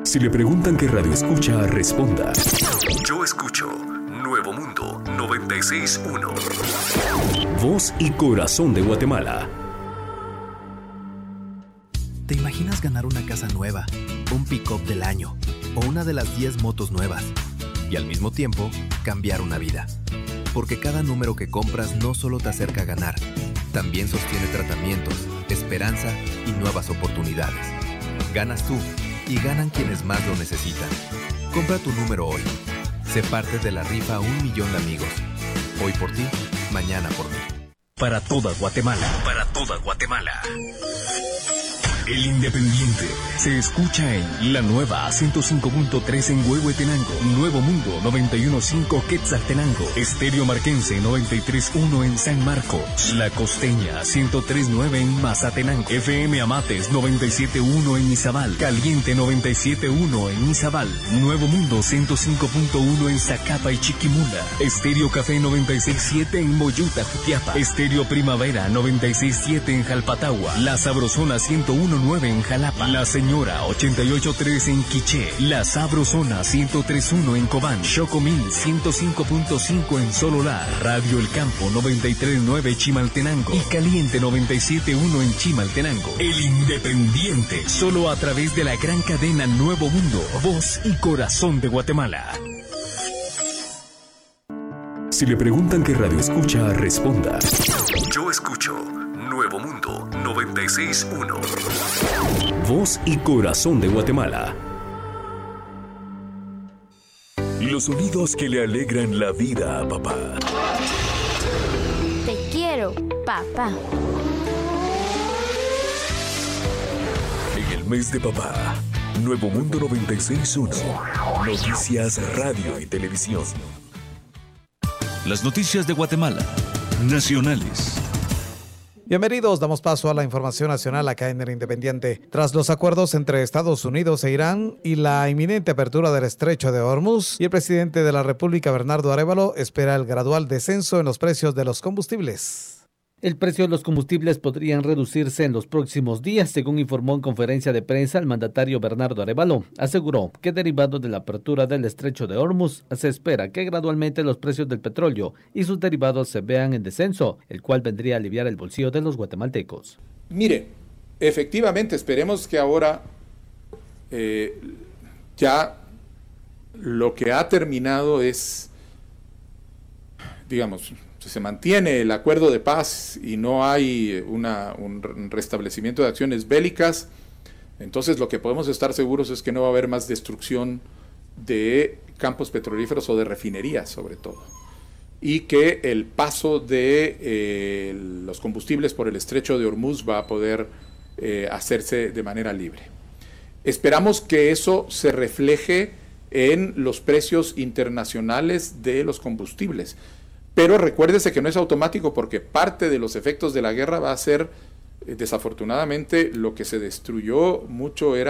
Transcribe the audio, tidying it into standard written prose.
Si le preguntan qué radio escucha, responda: yo escucho Nuevo Mundo 96.1. Voz y corazón de Guatemala. ¿Te imaginas ganar una casa nueva, un pick-up del año o una de las 10 motos nuevas? Y al mismo tiempo, cambiar una vida. Porque cada número que compras no solo te acerca a ganar, también sostiene tratamientos, esperanza y nuevas oportunidades. Ganas tú y ganan quienes más lo necesitan. Compra tu número hoy. Sé parte de la rifa 1 millón de amigos. Hoy por ti, mañana por mí. Para toda Guatemala. Para toda Guatemala. El Independiente se escucha en la nueva 105.3 en Huehuetenango, Nuevo Mundo 91.5 Quetzaltenango, Estéreo Marquense 93.1 en San Marcos, La Costeña 103.9 en Mazatenango, FM Amates 97.1 en Izabal, Caliente 97.1 en Izabal, Nuevo Mundo 105.1 en Zacapa y Chiquimula, Estéreo Café 96.7 en Moyuta, Jutiapa, Estéreo Primavera 96.7 en Jalpatagua, La Sabrosona 101.9 en Jalapa, La Señora 88.3 en Quiché, La Sabrosona 103.1 en Cobán, Chocomil 105.5 en Sololá, Radio El Campo 93.9 Chimaltenango y Caliente 97.1 en Chimaltenango. El Independiente, solo a través de la gran cadena Nuevo Mundo, voz y corazón de Guatemala. Si le preguntan qué radio escucha, responda: yo escucho Nuevo Mundo 96.1. Voz y corazón de Guatemala. Los sonidos que le alegran la vida a papá. Te quiero, papá. En el mes de papá, Nuevo Mundo 96.1. Noticias, radio y televisión. Las noticias de Guatemala, nacionales. Bienvenidos, damos paso a la información nacional acá en el Independiente. Tras los acuerdos entre Estados Unidos e Irán y la inminente apertura del estrecho de Hormuz, y el presidente de la República, Bernardo Arévalo, espera el gradual descenso en los precios de los combustibles. El precio de los combustibles podrían reducirse en los próximos días, según informó en conferencia de prensa el mandatario Bernardo Arévalo. Aseguró que derivado de la apertura del estrecho de Hormuz, se espera que gradualmente los precios del petróleo y sus derivados se vean en descenso, el cual vendría a aliviar el bolsillo de los guatemaltecos. Mire, efectivamente esperemos que ahora ya lo que ha terminado es, digamos, se mantiene el acuerdo de paz y no hay un restablecimiento de acciones bélicas, entonces lo que podemos estar seguros es que no va a haber más destrucción de campos petrolíferos o de refinerías sobre todo, y que el paso de los combustibles por el estrecho de Hormuz va a poder hacerse de manera libre. Esperamos que eso se refleje en los precios internacionales de los combustibles. Pero recuérdese que no es automático, porque parte de los efectos de la guerra va a ser, desafortunadamente, lo que se destruyó mucho era